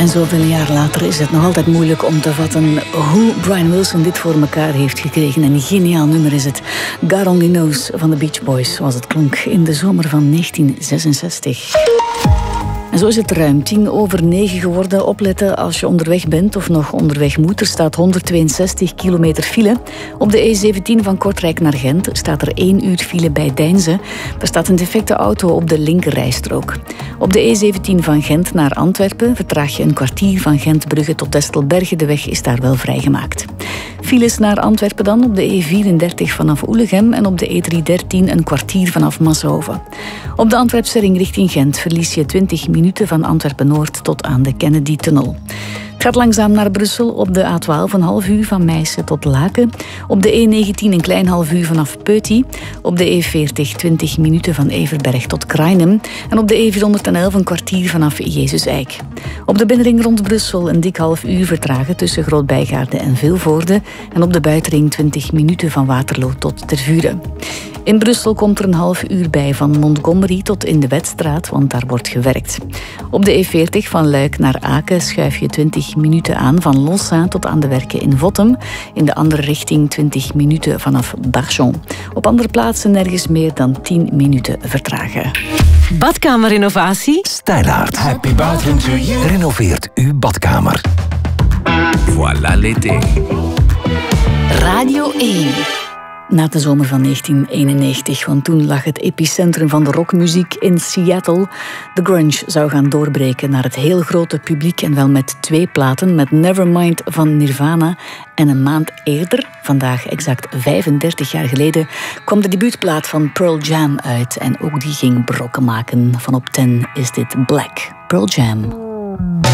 En zoveel jaar later is het nog altijd moeilijk om te vatten hoe Brian Wilson dit voor elkaar heeft gekregen. Een geniaal nummer is het. God Only Knows van de Beach Boys, zoals het klonk in de zomer van 1966. En zo is het ruim 9:10 geworden. Opletten als je onderweg bent of nog onderweg moet. Er staat 162 kilometer file. Op de E17 van Kortrijk naar Gent staat er 1 uur file bij Deinze. Er staat een defecte auto op de linkerrijstrook. Op de E17 van Gent naar Antwerpen vertraag je een kwartier van Gentbrugge tot Testelbergen. De weg is daar wel vrijgemaakt. Files naar Antwerpen dan op de E34 vanaf Oelegem en op de E313 een kwartier vanaf Maashoven. Op de Antwerpse ring richting Gent verlies je 20 minuten van Antwerpen-Noord tot aan de Kennedy-tunnel. Het gaat langzaam naar Brussel op de A12 een half uur van Meissen tot Laken. Op de E19 een klein half uur vanaf Peuty. Op de E40 20 minuten van Everberg tot Krainem. En op de E411 een kwartier vanaf Jezus-Eik. Op de binnenring rond Brussel een dik half uur vertragen tussen Groot-Bijgaarde en Vilvoorde. En op de buitenring 20 minuten van Waterloo tot Tervuren. In Brussel komt er een half uur bij van Montgomery tot in de Wetstraat, want daar wordt gewerkt. Op de E40 van Luik naar Aken schuif je 20 minuten aan van Lossa tot aan de werken in Vottem. In de andere richting 20 minuten vanaf Barchon. Op andere plaatsen nergens meer dan 10 minuten vertragen. Badkamerinnovatie? Stylaart. Happy bathroom to you. Renoveert uw badkamer. Voilà l'été. Radio 1. Na de zomer van 1991, want toen lag het epicentrum van de rockmuziek in Seattle. De grunge zou gaan doorbreken naar het heel grote publiek en wel met 2 platen, met Nevermind van Nirvana. En een maand eerder, vandaag exact 35 jaar geleden, kwam de debuutplaat van Pearl Jam uit. En ook die ging brokken maken. Van op 10 is dit Black. Pearl Jam.